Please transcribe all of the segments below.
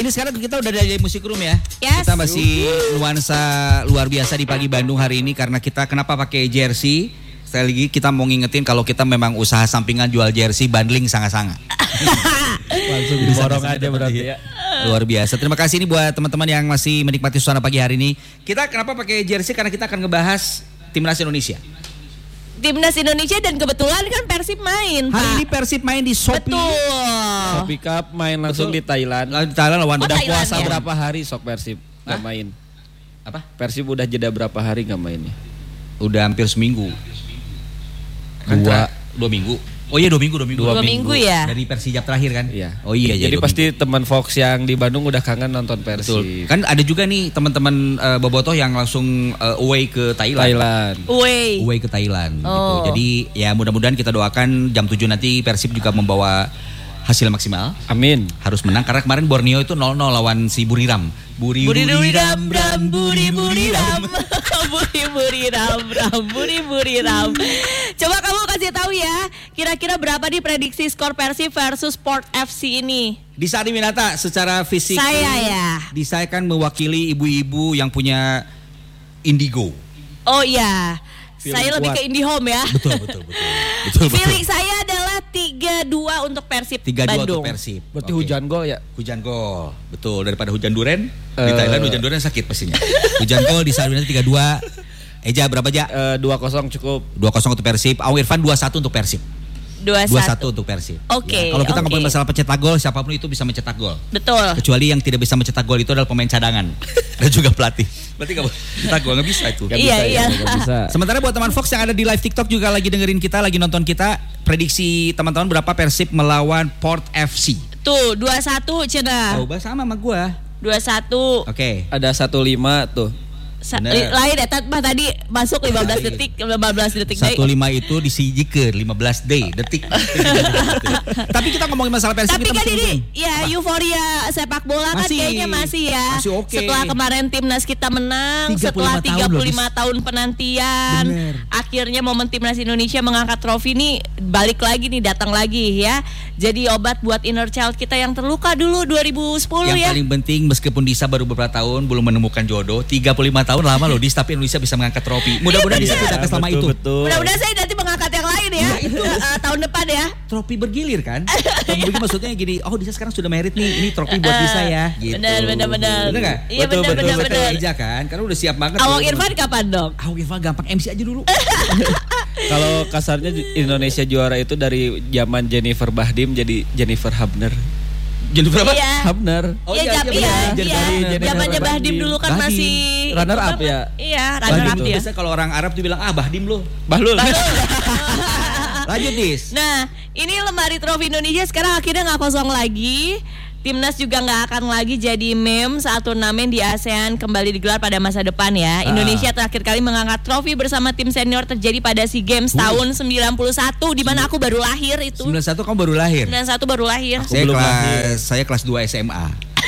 ini sekarang kita udah dari musik room ya. Yes. Kita masih nuansa luar biasa di pagi Bandung hari ini karena kita kenapa pakai jersey? Sekali lagi kita mau ngingetin kalau kita memang usaha sampingan jual jersey bundling sangat-sangat. Langsung diborong aja berarti ya. Luar biasa. Terima kasih ini buat teman-teman yang masih menikmati suasana pagi hari ini. Kita kenapa pakai jersey? Karena kita akan ngebahas Timnas Indonesia. Timnas Indonesia dan kebetulan kan Persib main, Pak. Hari ini Persib main di Shopee. Betul. Shopee Cup main langsung di Thailand. Di Thailand lawan Udah Thailand, puasa ya? berapa hari sok Persib nggak main? Apa? Persib udah jeda berapa hari nggak mainnya? Udah hampir seminggu. Dua minggu. Oh iya 2 minggu. 2 minggu ya. Dari Persijap terakhir kan? Iya. Oh iya. Jadi pasti teman Fox yang di Bandung udah kangen nonton Persib. Betul. Kan ada juga nih teman-teman Bobotoh yang langsung away ke Thailand. Away ke Thailand gitu. Oh. Jadi ya mudah-mudahan kita doakan jam 7 nanti Persib juga membawa hasil maksimal. Amin. Harus menang karena kemarin Borneo itu 0-0 lawan si Buriram. Buri ram ram buri ram. Buri ram. Coba kamu kasih tahu ya, kira-kira berapa nih prediksi skor Persib versus Sport FC ini? Disa Adiwinata secara fisik Saya ya. Disa kan mewakili ibu-ibu yang punya Indigo. Oh iya. Feeling Saya lebih kuat. ke IndiHome ya. Betul. Feeling saya adalah 3-2 untuk Persib 3-2 Bandung. untuk Persib. Berarti Oke. hujan gol ya? Hujan gol. Betul, daripada hujan duren. Di Thailand hujan duren sakit pastinya. Hujan gol di Sarwina 3-2. Eja berapa aja? 2-0 cukup. 2-0 untuk Persib. Aung Irfan 2-1 untuk Persib. 2-1 untuk Persib. Oke, Kalau kita oke. ngomongin masalah pencetak gol, siapapun itu bisa mencetak gol. Betul. Kecuali yang tidak bisa mencetak gol itu adalah pemain cadangan dan juga pelatih. Berarti nggak boleh mencetak gol, nggak bisa itu. Nggak Iya, bisa iya. ya, nggak bisa. Sementara buat teman Fox yang ada di live TikTok juga lagi dengerin kita, lagi nonton kita, prediksi teman-teman berapa Persib melawan Port FC? Tuh 2-1 Cina. Oh, sama sama 2-1. Oke. Ada 1-5 tuh. Bener. Lain etat mah tadi masuk 15 detik 15 detik 15 itu disijikeun 15 detik. Tapi kita ngomongin masalah Persib, Tapi kita kan mesti ini ngomongin. ya euforia sepak bola kan Masih. kayaknya masih ya. Masih oke. Setelah kemarin timnas kita menang, 35 setelah 35 tahun loh, tahun penantian, Bener. akhirnya momen timnas Indonesia mengangkat trofi nih balik lagi nih, datang lagi ya. Jadi obat buat inner child kita yang terluka dulu 2010 Yang ya. paling penting meskipun Disa baru beberapa tahun belum menemukan jodoh, 35 tahun lama loh Dis, tapi Indonesia bisa mengangkat trofi. Mudah-mudahan Disa tidak akan selama itu. Betul. Mudah-mudahan saya nanti mengangkat yang lain ya. Tahun depan ya. Trofi bergilir kan? Trofi bergilir maksudnya gini, oh Disa sekarang sudah merit nih, ini trofi buat Disa ya. Gitu. Benar. Bener nggak? Iya benar. Eja kan, karena udah siap banget. Awang Irfan kapan dong? Awang Irfan gampang, MC aja dulu. Kalau kasarnya Indonesia juara itu dari zaman Jennifer Bahdim jadi Jennifer Hubner. Jennifer apa? Iya. Hubner. Oh, Iya, Jennifer zamannya Bahdim dulu kan Bahdim. masih Runner up ya? Iya, runner up ya. Biasa kalau orang Arab tuh bilang, Bahdim lo. Bahlul. Lanjut Dis. Nah, ini lemari trofi Indonesia sekarang akhirnya nggak kosong lagi. Timnas juga nggak akan lagi jadi meme saat turnamen di ASEAN kembali digelar pada masa depan ya. Indonesia terakhir kali mengangkat trofi bersama tim senior terjadi pada SEA Games tahun 91 di mana aku baru lahir itu. 91 kamu baru lahir. 91 baru lahir. Saya kelas 2 SMA.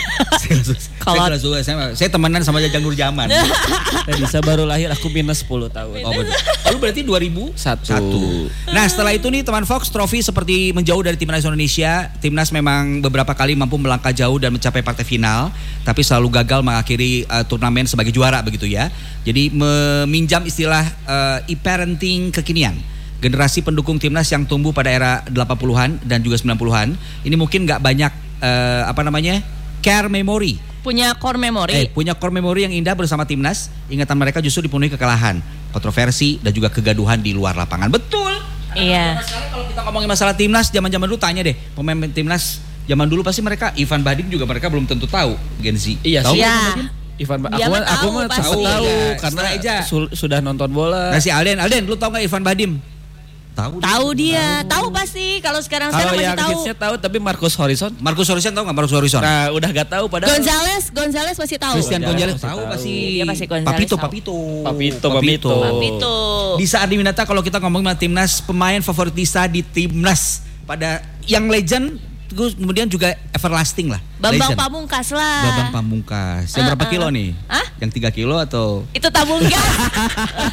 Saya kelas 2 SMA. Saya temenan sama Jajang Nurjaman. Disa baru lahir, aku minus 10 tahun. Oh betul. Lalu berarti 2001. Satu. Nah setelah itu nih teman Fox, trofi seperti menjauh dari Timnas Indonesia. Timnas memang beberapa kali mampu melangkah jauh dan mencapai partai final, tapi selalu gagal mengakhiri turnamen sebagai juara begitu ya. Jadi meminjam istilah e-parenting kekinian. Generasi pendukung Timnas yang tumbuh pada era 80-an dan juga 90-an. Ini mungkin gak banyak care memory. Punya core memory. Punya core memory yang indah bersama Timnas. Ingatan mereka justru dipenuhi kekalahan, kontroversi dan juga kegaduhan di luar lapangan. Betul. Iya. Sekarang kalau kita ngomongin masalah Timnas zaman-zaman dulu, tanya deh pemain Timnas zaman dulu pasti mereka, Ivan Bahdim juga mereka belum tentu tahu Gen Z. Iya Tahu sih. nggak Ya. Ivan Bahdim? Ivan, Dia aku mah mah tahu, sempat pasti. tahu Iya, karena setelah Eja. sudah nonton bola. Nah si Alden, lu tahu nggak Ivan Bahdim? Tahu dia, tahu pasti kalau sekarang Kalau masih yang tahu. hitsnya tahu, tapi Marcus Horizon. Marcus Horizon tahu nggak Marcus Horizon? Nah, udah gak tahu padahal. Gonzales masih tahu. Christian Gonzalez Gonzalez tahu tahu. pasti. Dia pasti Gonzalez tahu. Papito. Papito. Di saat Adiwinata kalau kita ngomongin Timnas, pemain favorit Disa di Timnas pada yang legend, terus kemudian juga everlasting lah. Bambang Legend. Pamungkas lah. Bambang Pamungkas. Yang berapa kilo nih? Hah? Yang 3 kilo atau? Itu tabung gas.